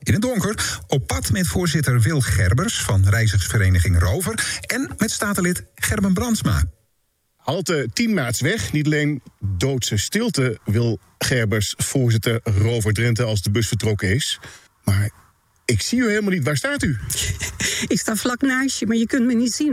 In het donker op pad met voorzitter Wil Gerbers van reizigersvereniging Rover en met statenlid Gerben Brandsma. Halte 10 maartsweg. Niet alleen doodse stilte wil Gerbers, voorzitter Rover Drenthe, als de bus vertrokken is. Maar ik zie u helemaal niet. Waar staat u? Ik sta vlak naast je, maar je kunt me niet zien.